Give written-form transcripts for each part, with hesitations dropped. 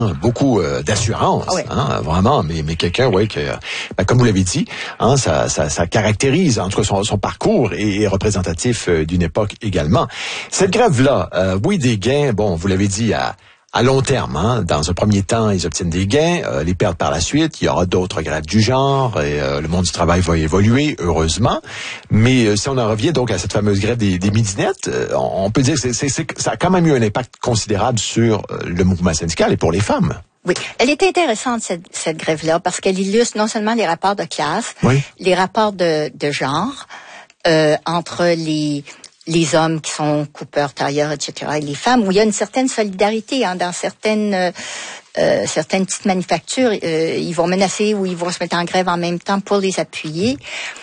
beaucoup d'assurance, Oui. Vraiment, mais quelqu'un, comme vous l'avez dit, ça caractérise, en tout cas son parcours est représentatif d'une époque également. Cette grève-là, des gains, vous l'avez dit, à long terme, dans un premier temps, ils obtiennent des gains, les perdent par la suite, il y aura d'autres grèves du genre, et le monde du travail va évoluer, heureusement. Mais si on en revient donc à cette fameuse grève des midinettes, on peut dire que ça a quand même eu un impact considérable sur le mouvement syndical et pour les femmes. Oui, elle est intéressante, cette grève-là, parce qu'elle illustre non seulement les rapports de classe, les rapports de genre, entre les hommes qui sont coupeurs, tailleurs, etc., et les femmes, où il y a une certaine solidarité dans certaines petites manufactures. Ils vont menacer ou ils vont se mettre en grève en même temps pour les appuyer.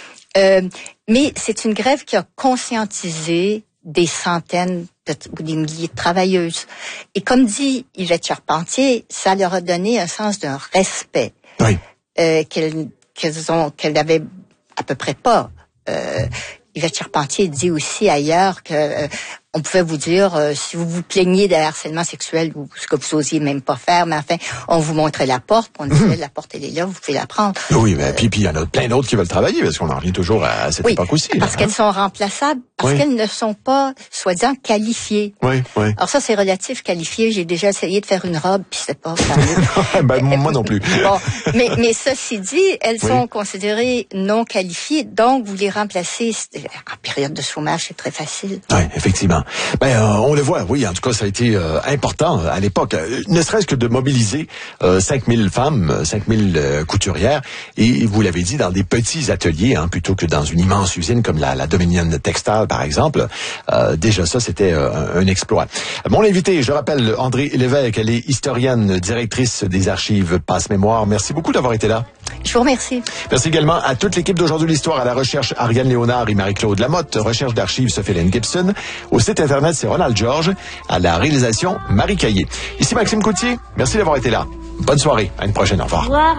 Mais c'est une grève qui a conscientisé des centaines ou des milliers de travailleuses. Et comme dit Yvette Charpentier, ça leur a donné un sens d'un respect qu'elles n'avaient à peu près pas. Yvette Charpentier dit aussi ailleurs que on pouvait vous dire, si vous vous plaignez de harcèlement sexuel ou ce que vous osiez même pas faire, mais enfin, on vous montrait la porte, on disait, la porte elle est là, vous pouvez la prendre. Oui, mais puis il y en a plein d'autres qui veulent travailler, parce qu'on en revient toujours à cette époque aussi. Parce qu'elles sont remplaçables, parce qu'elles ne sont pas, soi-disant, qualifiées. Oui. Alors ça, c'est relatif, qualifié. J'ai déjà essayé de faire une robe, puis c'est pas fameux. Moi non plus. Bon, mais ceci dit, elles sont considérées non qualifiées, donc vous les remplacez en période de chômage, c'est très facile. Oui, effectivement. On le voit, en tout cas, ça a été important à l'époque, ne serait-ce que de mobiliser 5000 femmes, 5000 couturières, et vous l'avez dit, dans des petits ateliers, plutôt que dans une immense usine comme la Dominion Textile, par exemple. Déjà ça, c'était un exploit. Mon invité, je rappelle, Andrée Lévesque, elle est historienne, directrice des archives Passe-Mémoire. Merci beaucoup d'avoir été là. Je vous remercie. Merci également à toute l'équipe d'Aujourd'hui l'Histoire, à la recherche Ariane Léonard et Marie-Claude Lamotte, recherche d'archives Sophie-Hélène Gibson, au site internet c'est Ronald Georges, à la réalisation Marie Caillé. Ici Maxime Coutier, merci d'avoir été là. Bonne soirée, à une prochaine, au revoir.